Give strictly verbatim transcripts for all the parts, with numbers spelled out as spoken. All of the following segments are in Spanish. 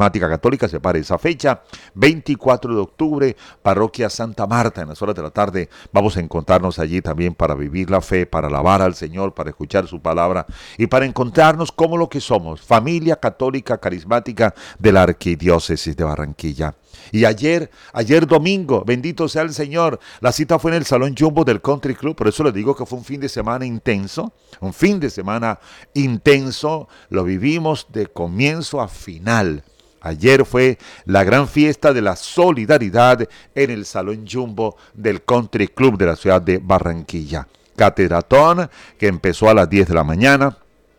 Carismática Católica se para esa fecha, veinticuatro de octubre, Parroquia Santa Marta, en las horas de la tarde. Vamos a encontrarnos allí también para vivir la fe, para alabar al Señor, para escuchar su palabra y para encontrarnos como lo que somos, familia católica carismática de la Arquidiócesis de Barranquilla. Y ayer, ayer domingo, bendito sea el Señor, la cita fue en el Salón Jumbo del Country Club, por eso les digo que fue un fin de semana intenso, un fin de semana intenso, lo vivimos de comienzo a final. Ayer fue la gran fiesta de la solidaridad en el Salón Jumbo del Country Club de la ciudad de Barranquilla. Catedratón que empezó a las diez de la mañana.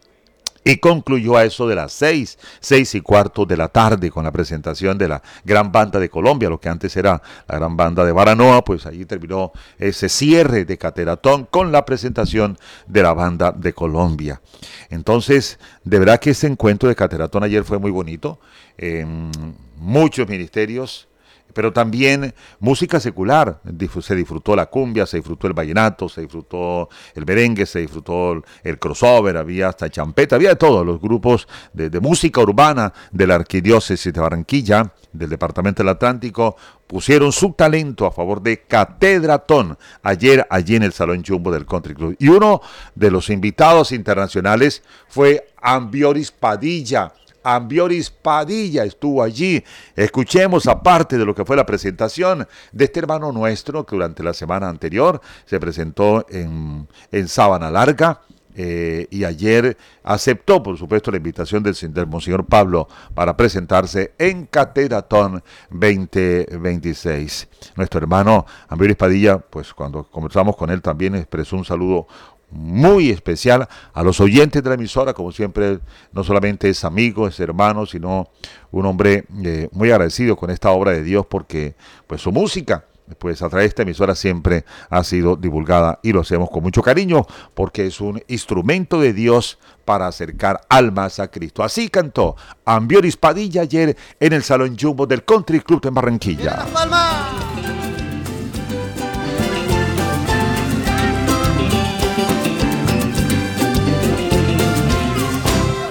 Y concluyó a eso de las seis, seis y cuarto de la tarde con la presentación de la Gran Banda de Colombia, lo que antes era la Gran Banda de Baranoa, pues allí terminó ese cierre de Catedratón con la presentación de la Banda de Colombia. Entonces, de verdad que ese encuentro de Catedratón ayer fue muy bonito, eh, muchos ministerios, pero también música secular. Se disfrutó la cumbia, se disfrutó el vallenato, se disfrutó el merengue, se disfrutó el crossover, había hasta champeta, había de todos los grupos de, de música urbana de la Arquidiócesis de Barranquilla, del Departamento del Atlántico, pusieron su talento a favor de Catedratón ayer allí en el Salón Jumbo del Country Club. Y uno de los invitados internacionales fue Ambioris Padilla. Ambioris Padilla estuvo allí. Escuchemos aparte de lo que fue la presentación de este hermano nuestro que durante la semana anterior se presentó en, en Sabana Larga eh, y ayer aceptó por supuesto la invitación del, del Monseñor Pablo para presentarse en Catedratón veinte veintiséis. Nuestro hermano Ambioris Padilla, pues cuando conversamos con él también expresó un saludo muy especial a los oyentes de la emisora, como siempre, no solamente es amigo, es hermano, sino un hombre eh, muy agradecido con esta obra de Dios, porque pues su música, pues a través de esta emisora siempre ha sido divulgada y lo hacemos con mucho cariño, porque es un instrumento de Dios para acercar almas a Cristo. Así cantó Ambioris Padilla ayer en el Salón Jumbo del Country Club en Barranquilla.